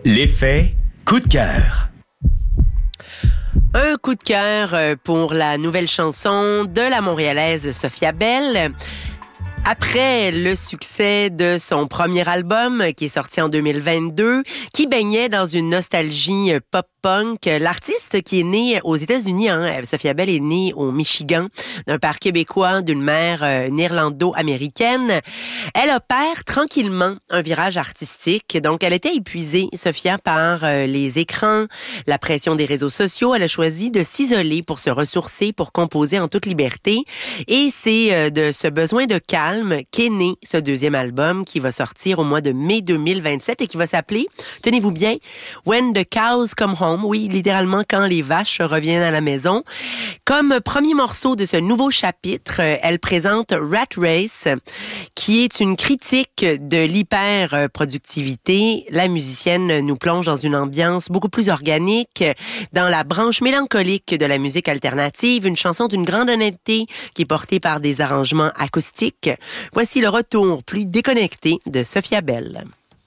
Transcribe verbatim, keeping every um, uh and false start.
L'effet coup de cœur. Un coup de cœur pour la nouvelle chanson de la Montréalaise Sophia Bell. Après le succès de son premier album qui est sorti en deux mille vingt-deux, qui baignait dans une nostalgie pop-punk, l'artiste qui est née aux États-Unis, hein, Sophia Bell est née au Michigan, d'un père québécois, d'une mère euh, néerlando-américaine. Elle opère tranquillement un virage artistique. Donc, elle était épuisée, Sophia, par euh, les écrans, la pression des réseaux sociaux. Elle a choisi de s'isoler pour se ressourcer, pour composer en toute liberté. Et c'est euh, de ce besoin de calme qu'est né ce deuxième album qui va sortir au mois de mai deux mille vingt-sept et qui va s'appeler, tenez-vous bien, When the Cows Come Home. Oui, littéralement, quand les vaches reviennent à la maison. Comme premier morceau de ce nouveau chapitre, elle présente Rat Race, qui est une critique de l'hyper-productivité. La musicienne nous plonge dans une ambiance beaucoup plus organique, dans la branche mélancolique de la musique alternative, une chanson d'une grande honnêteté qui est portée par des arrangements acoustiques. Voici le retour plus déconnecté de Sophia Bell.